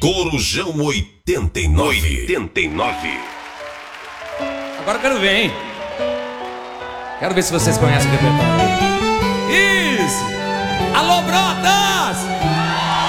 Corujão 89. Agora eu quero ver, hein? Quero ver se vocês conhecem o repertório. Isso! Alô, brotas!